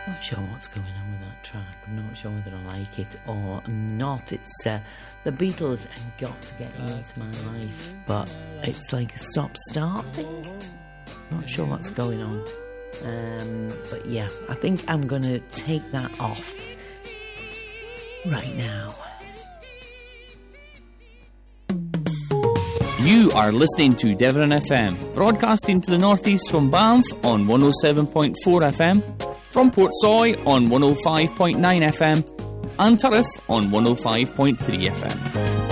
Not sure what's going on with that track. I'm not sure whether I like it or not. It's the Beatles and Got to Get You Into My Life, but it's like a stop-start thing. Not sure what's going on. But yeah, I think I'm going to take that off right now. You are listening to Devon FM, broadcasting to the northeast from Banff on 107.4 FM, from Portsoy on 105.9 FM, and Turriff on 105.3 FM.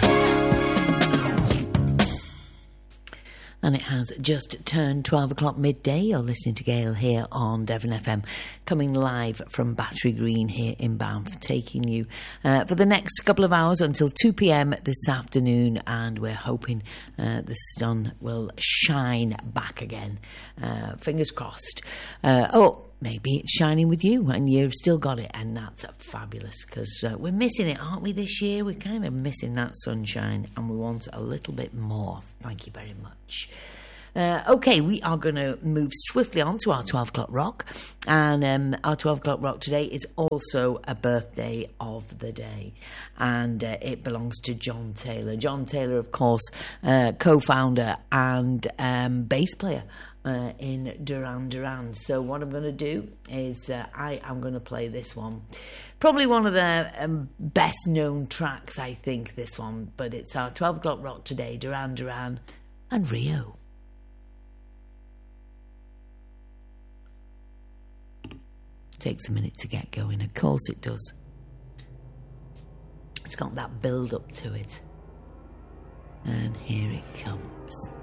And it has just turned 12 o'clock midday. You're listening to Gail here on Devon FM, coming live from Battery Green here in Banff, taking you for the next couple of hours until 2 p.m. this afternoon. And we're hoping the sun will shine back again. Fingers crossed. Maybe it's shining with you and you've still got it, and that's fabulous, because we're missing it, aren't we, this year? We're kind of missing that sunshine and we want a little bit more. Thank you very much. Okay, we are going to move swiftly on to our 12 o'clock rock, and our 12 o'clock rock today is also a birthday of the day, and it belongs to John Taylor. John Taylor, of course, co-founder and bass player in Duran Duran. So what I'm going to do is I am going to play this one. Probably one of the best known tracks, I think, this one. But it's our 12 o'clock rock today, Duran Duran and Rio. Takes a minute to get going. Of course it does. It's got that build up to it. And here it comes.